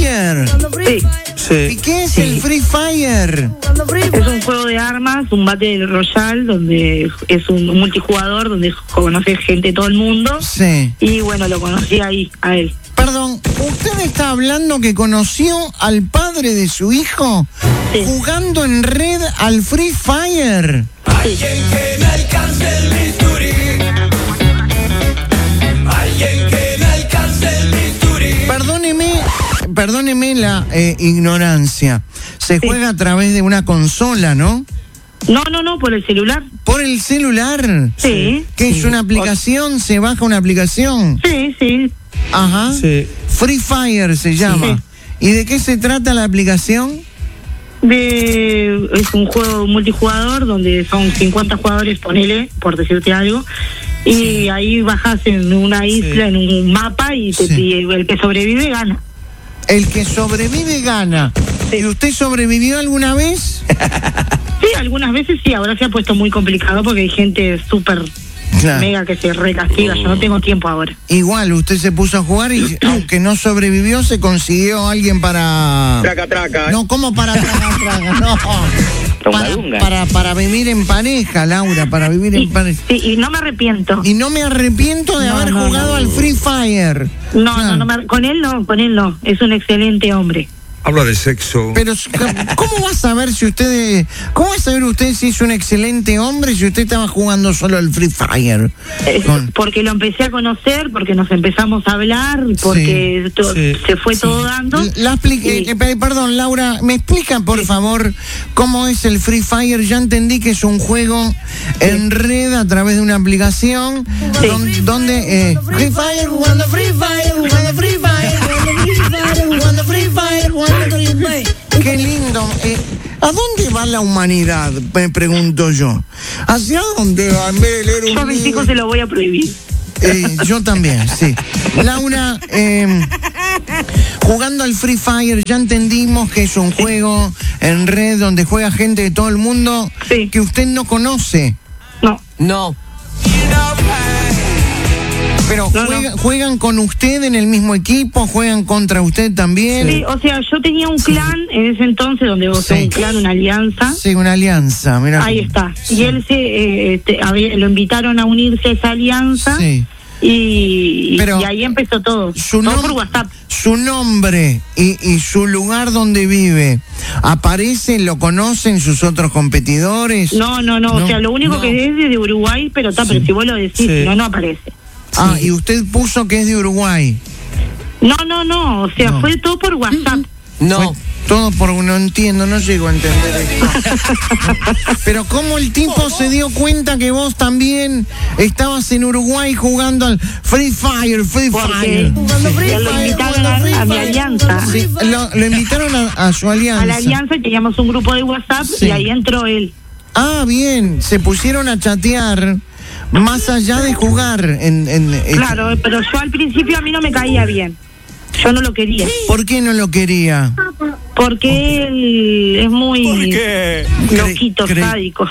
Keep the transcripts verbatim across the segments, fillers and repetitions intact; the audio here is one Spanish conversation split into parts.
Fire. Sí. Sí. ¿Y qué es sí. el Free Fire? Es un juego de armas, un Battle Royale, donde es un multijugador, donde conoce gente de todo el mundo. Sí. Y bueno, lo conocí ahí, a él. Perdón, ¿usted está hablando que conoció al padre de su hijo sí. jugando en red al Free Fire? Sí. Alguien que me alcance el bisturí. Alguien que me alcance el bisturí. Perdóneme, perdóneme la eh, ignorancia. Se sí. juega a través de una consola, ¿no? No, no, no, por el celular. ¿Por el celular? Sí. ¿Qué sí. es una aplicación? ¿Se baja una aplicación? Sí, sí. Ajá. Sí. Free Fire se llama. Sí. ¿Y de qué se trata la aplicación? De, es un juego multijugador donde son cincuenta jugadores, ponele, por decirte algo, y sí. ahí bajas en una isla, sí. en un mapa, y, te, sí. y el que sobrevive gana. El que sobrevive gana. Sí. ¿Y usted sobrevivió alguna vez? Sí, algunas veces sí, ahora se ha puesto muy complicado porque hay gente súper claro. mega que se recastiga, yo no tengo tiempo ahora. Igual, usted se puso a jugar y aunque no sobrevivió, se consiguió alguien para... Traca, traca. No, ¿cómo para traca, traca? No. Para, para, para vivir en pareja, Laura, para vivir y, en pareja. Sí, y no me arrepiento. Y no me arrepiento de no, haber no, jugado no, al Free Fire. No, claro. no, no me, con él no, con él no. Es un excelente hombre. Habla de sexo. Pero, ¿cómo va a saber si usted... ¿Cómo va a saber usted si es un excelente hombre si usted estaba jugando solo al Free Fire? Eh, Con... Porque lo empecé a conocer, porque nos empezamos a hablar, porque sí, to- sí, se fue sí. todo dando. La explique, sí. eh, perdón, Laura, ¿me explica, por sí. favor, cómo es el Free Fire? Ya entendí que es un juego sí. en red a través de una aplicación sí. donde... donde eh, Free Fire, jugando Free Fire, jugando Free Fire, jugando Free Fire, jugando Free Fire, jugando... Qué lindo. Eh, ¿A dónde va la humanidad? Me pregunto yo. ¿Hacia dónde va? En vez de leer un yo a mis hijos se lo voy a prohibir. Eh, yo también, sí. Laura, eh, jugando al Free Fire, ya entendimos que es un juego en red donde juega gente de todo el mundo sí. que usted no conoce. No. No. Pero no, juega, no. ¿juegan con usted en el mismo equipo? ¿Juegan contra usted también? Sí, o sea, yo tenía un clan sí. en ese entonces, donde vos sí. un clan, una alianza. Sí, una alianza, mira. Ahí está. Sí. Y él se eh, te, había, lo invitaron a unirse a esa alianza. Sí. Y, Pero y ahí empezó todo. Su todo nom- por WhatsApp. Su nombre y, y su lugar donde vive, ¿aparece, lo conocen sus otros competidores? No, no, no. no o sea, lo único no. que es de Uruguay, pero está, sí. pero si vos lo decís, sí. no, no aparece. Ah, sí. y usted puso que es de Uruguay. No, no, no, o sea, no. fue todo por WhatsApp. No, fue todo por... No entiendo, no llego a entender esto. Pero ¿cómo el tipo se dio cuenta que vos también estabas en Uruguay jugando al Free Fire, Free Porque Fire? Jugando Free Fire, lo invitaron a, a mi alianza. Sí, lo, lo invitaron a, a su alianza. A la alianza, y teníamos un grupo de WhatsApp sí. y ahí entró él. Ah, bien, se pusieron a chatear. Más allá de jugar en, en, en... Claro, pero yo al principio a mí no me caía bien. Yo no lo quería. ¿Por qué no lo quería? Porque él es muy ¿Por qué? loquito, cre- sádico.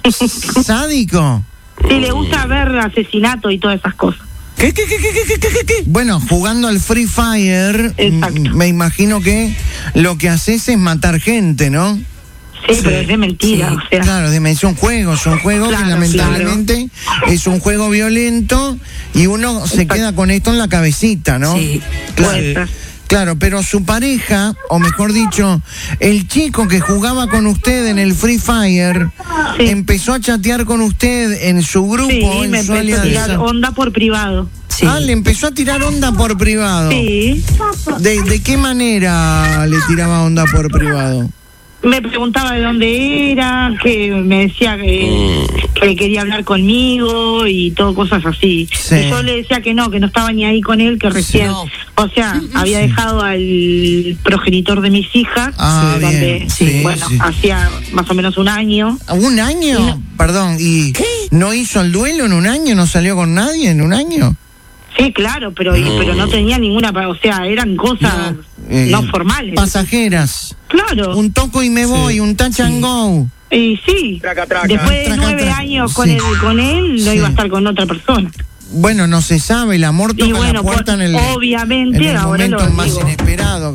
¿Sádico? Sí, le gusta ver asesinato y todas esas cosas. ¿Qué, qué, qué, qué, qué, qué, qué? Bueno, jugando al Free Fire, exacto. M- me imagino que lo que haces es matar gente, ¿no? Sí, pero es de mentira, sí, o sea. Claro, es un juego, es un juego claro, que lamentablemente claro. es un juego violento y uno Exacto. se queda con esto en la cabecita, ¿no? Sí, claro. Claro, pero su pareja, o mejor dicho, el chico que jugaba con usted en el Free Fire, sí. empezó a chatear con usted en su grupo, sí, en me su empezó alianza. a tirar onda por privado. Sí. Ah, le empezó a tirar onda por privado. Sí. ¿De, de qué manera le tiraba onda por privado? Me preguntaba de dónde era, que me decía que, que quería hablar conmigo y todo, cosas así. Sí. Y yo le decía que no, que no estaba ni ahí con él, que recién, sí. o sea, había sí. dejado al progenitor de mis hijas, ah, donde, bien. Sí, bueno, sí. hacía más o menos un año. ¿Un año? No. Perdón, ¿y ¿Qué? no hizo el duelo en un año? ¿No salió con nadie en un año? Sí, claro, pero, no. pero no tenía ninguna, o sea, eran cosas no, eh, no formales. Pasajeras. Claro. Un toco y me voy, sí. un touch sí. and go. Y sí, traca, traca. después de traca, nueve traca. años con, sí. él, con él, no sí. iba a estar con otra persona. Bueno, no se sabe, el amor toca y bueno, la puerta por, en el, obviamente, en el ahora momento lo más digo. inesperado.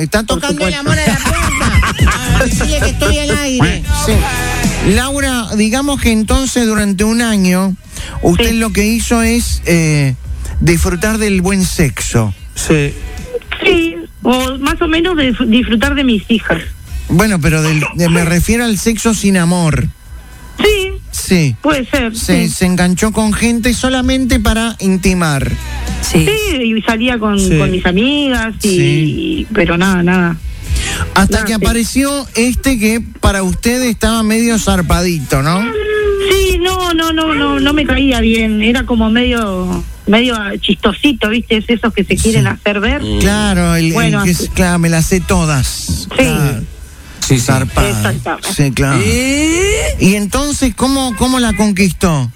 está tocando el amor a la puerta. Ah, decirle que estoy al aire. Sí. Laura, digamos que entonces durante un año usted Sí. lo que hizo es eh, disfrutar del buen sexo. Sí. Sí, o más o menos de disfrutar de mis hijas. Bueno, pero del- de- me refiero al sexo sin amor. Sí, Sí. puede ser. Se, sí. se enganchó con gente solamente para intimar. Sí. Sí, y salía con, Sí. con mis amigas, y, Sí. pero nada, nada. Hasta No, que sí. apareció este que para usted estaba medio zarpadito, ¿no? Sí, no, no, no, no, no me caía bien. Era como medio, medio chistosito, ¿viste? Es esos que se quieren hacer ver. Claro, el, el Bueno, que así. es, claro, me las sé todas. Claro. Sí, sí. Zarpada. Exactamente. Sí, claro. Y entonces, ¿cómo, cómo la conquistó?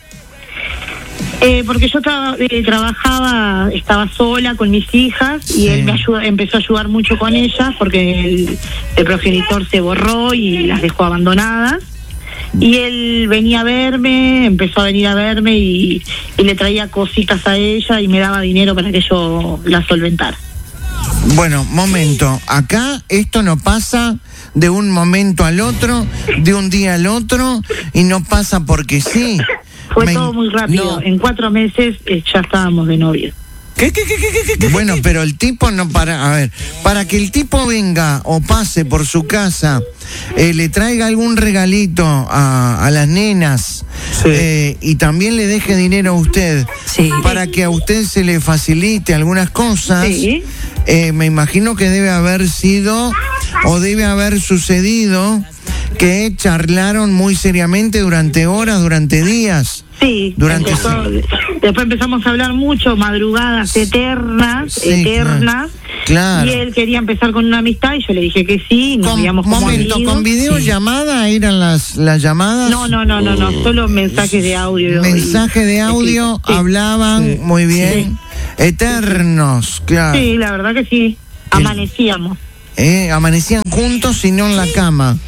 Eh, porque yo tra- eh, trabajaba, estaba sola con mis hijas y Sí. él me ayuda, empezó a ayudar mucho con ellas porque el, el progenitor se borró y las dejó abandonadas. Y él venía a verme, empezó a venir a verme y, y le traía cositas a ella y me daba dinero para que yo la solventara. Bueno, momento. Acá esto no pasa de un momento al otro, de un día al otro, y no pasa porque sí. Fue Me- todo muy rápido. no. En cuatro meses eh, ya estábamos de novio. ¿Qué, qué, qué, qué, qué, qué, qué? Bueno, pero el tipo no para, a ver, para que el tipo venga o pase por su casa, eh, le traiga algún regalito a, a las nenas Sí. eh, y también le deje dinero a usted Sí. para que a usted se le facilite algunas cosas, Sí. eh, me imagino que debe haber sido o debe haber sucedido que charlaron muy seriamente durante horas, durante días. Sí, Durante empezó- después empezamos a hablar mucho, madrugadas eternas, Sí, eternas. claro. Y él quería empezar con una amistad y yo le dije que sí, nos Con, veíamos como momento, amigos. ¿con videollamada eran las, las llamadas? No, no, no, no, no, solo mensajes de audio. Mensaje de audio, Sí, sí. hablaban Sí. muy bien. Eternos, claro. Sí, la verdad que sí. Amanecíamos. Eh, amanecían juntos y no en la cama.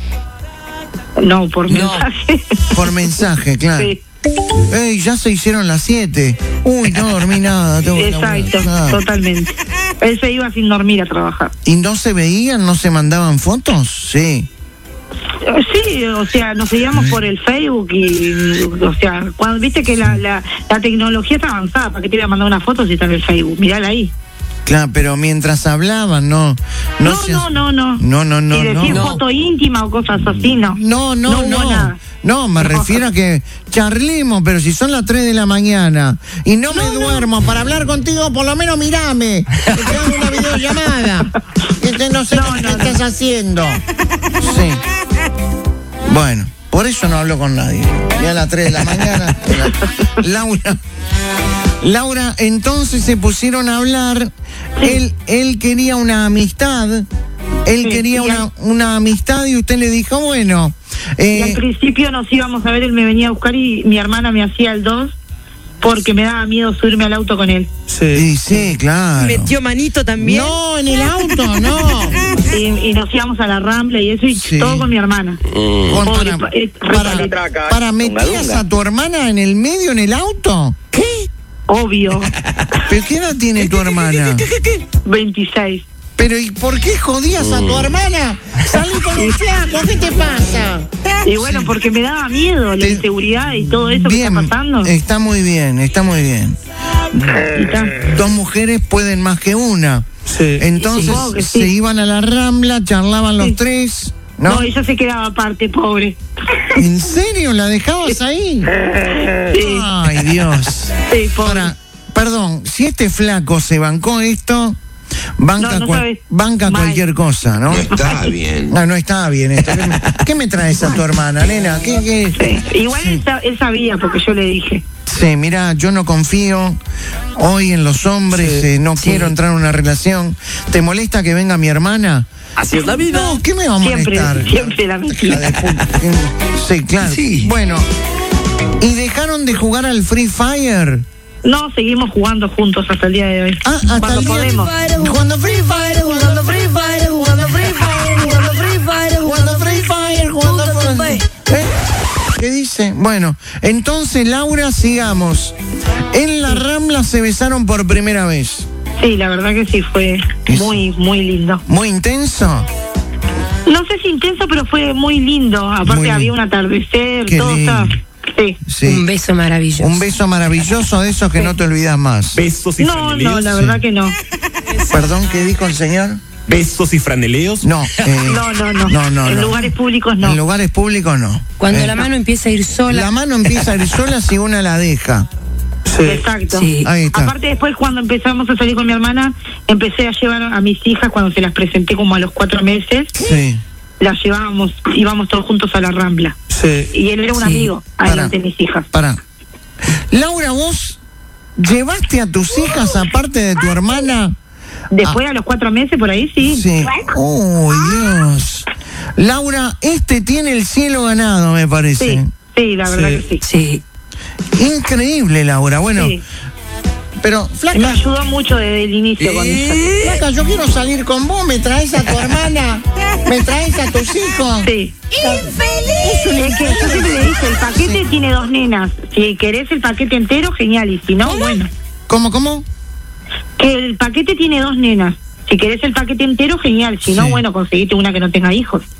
No, por mensaje. Por mensaje, claro. Sí, Ey, ya se hicieron las siete. Uy, no dormí nada. tengo que laburar. exacto, Claro. totalmente. Él se iba sin dormir a trabajar. ¿Y no se veían, no se mandaban fotos? Sí. Eh, Sí, o sea, nos seguíamos por el Facebook y, o sea, cuando viste que la, la, la tecnología está avanzada, ¿para qué te iba a mandar una foto si está en el Facebook? Mirala ahí. Claro, pero mientras hablaban, no. No, se- no, no, no. No, no, no, Y decir no. foto íntima o cosas así, no. No, no, hubo no. nada. No, me No. refiero a que charlemos, pero si son las tres de la mañana y no, me duermo para hablar contigo, por lo menos mirame. Que te hago una videollamada. Que te- no sé No, qué no, no. estás haciendo. Sí. Bueno, por eso no hablo con nadie. Y a las tres de la mañana. la- Laura. Laura, entonces se pusieron a hablar. Él, él quería una amistad. Él Sí, quería y una, al- una amistad y usted le dijo, bueno. Y eh, al principio nos íbamos a ver, él me venía a buscar y mi hermana me hacía el dos porque me daba miedo subirme al auto con él. Sí, Sí. sí, claro. Metió manito también. No, en el auto, no. Y, y nos íbamos a la Rambla y eso, y Sí. todo con mi hermana. Con- Pobre, para, eh, para, repaleta. para metías a tu hermana en el medio en el auto. ¿Qué? Obvio. ¿Pero qué edad tiene tu hermana? veintiséis. Pero ¿y por qué jodías a tu hermana? Salí con un flaco, ¿qué te pasa? Y bueno, porque me daba miedo la Te- inseguridad y todo eso que Bien, está pasando. está muy bien, está muy bien. Y está. Dos mujeres pueden más que una. Sí. Entonces Supongo que sí. se iban a la Rambla, charlaban los Sí. tres. No, ¿No? ella se quedaba aparte, pobre. ¿En serio? ¿La dejabas ahí? Sí, Ay, Dios. sí, pobre. Ahora, perdón, si este flaco se bancó esto, banca, No, no cual- sabes. banca Mal. cualquier cosa, ¿no? Está bien. No, no está bien esto. ¿Qué me, qué me traes a tu hermana, nena? ¿Qué, qué? Sí. Igual él, sa- él sabía porque yo le dije. Sí, mira, yo no confío hoy en los hombres, Sí. eh, no Sí. quiero entrar en una relación. ¿Te molesta que venga mi hermana? Así es la vida. No, ¿qué me va a Siempre, molestar? siempre la Hija misma. de puta. Sí, claro. Sí. Bueno, ¿y dejaron de jugar al Free Fire? No, seguimos jugando juntos hasta el día de hoy. Ah, hasta Cuando el día- podemos. Jugando Free Fire, jugando Free Fire, jugando Free Fire, jugando Free Fire, jugando Free Fire, jugando Free Fire. ¿Eh? ¿Qué dice? Bueno, entonces Laura, sigamos. En la Rambla se besaron por primera vez. Sí, la verdad que sí, fue Es- muy, muy lindo. Muy intenso. No sé si intenso, pero fue muy lindo. Aparte Muy había lindo. un atardecer, Qué todo lindo. estaba... Sí. Sí. Un beso maravilloso. Un beso maravilloso de esos que no te olvidas más. Besos y No, franeleos. no, la verdad que no. Perdón, ¿qué dijo el señor? Besos y franeleos. No, eh, No, no, no. no, no, En no. lugares públicos no. En lugares públicos no. Cuando Eh, la mano empieza a ir sola. la mano empieza a ir sola si una la deja. Exacto. Sí. Ahí está. Aparte después cuando empezamos a salir con mi hermana, empecé a llevar a mis hijas cuando se las presenté como a los cuatro meses, Sí. las llevábamos, íbamos todos juntos a la Rambla. Sí. Y él era un Sí. amigo, Pará. adelante de mis hijas. Pará. Laura, vos llevaste a tus hijas aparte de tu hermana. Después a los cuatro meses por ahí sí. Sí. Uy, Dios. Laura, este tiene el cielo ganado, me parece. Sí, sí, la verdad que sí. Sí. Increíble, Laura. Bueno, Sí. pero Me flaca, ayudó mucho desde el inicio con ella. flaca, yo quiero salir con vos. ¿Me traes a tu hermana? ¿Me traes a tus hijos? Sí. Es un Es que yo siempre le dije, el paquete Sí. tiene dos nenas. Si querés el paquete entero, genial. Y si no, bueno. ¿Cómo, cómo? Que el paquete tiene dos nenas. Si querés el paquete entero, genial. Si no, Sí. bueno, conseguite una que no tenga hijos.